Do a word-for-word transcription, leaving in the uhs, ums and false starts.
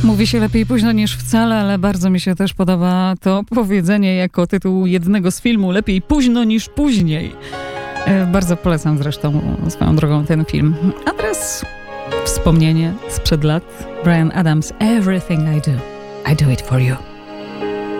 Mówi się lepiej późno niż wcale, ale bardzo mi się też podoba to powiedzenie jako tytuł jednego z filmu lepiej późno niż później. Bardzo polecam zresztą swoją drogą ten film. A teraz wspomnienie sprzed lat. Bryan Adams, Everything I Do, I Do It For You.